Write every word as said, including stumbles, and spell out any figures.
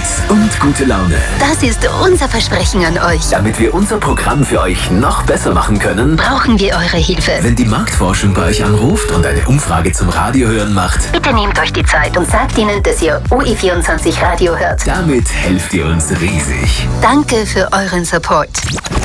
Hits und gute Laune. Das ist unser Versprechen an euch. Damit wir unser Programm für euch noch besser machen können, brauchen wir eure Hilfe. Wenn die Marktforschung bei euch anruft und eine Umfrage zum Radiohören macht, bitte nehmt euch die Zeit und sagt ihnen, dass ihr U I vierundzwanzig Radio hört. Damit helft ihr uns riesig. Danke für euren Support.